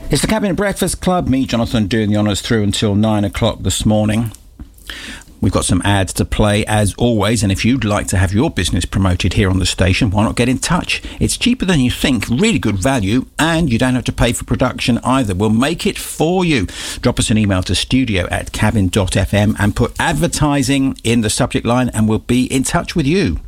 It's the Cabinet Breakfast Club. Me, Jonathan, doing the honours through until 9 o'clock this morning. We've got some ads to play as always, and if you'd like to have your business promoted here on the station, why not get in touch? It's cheaper than you think, really good value, and you don't have to pay for production either. We'll make it for you. Drop us an email to studio@cabin.fm and put advertising in the subject line, and we'll be in touch with you.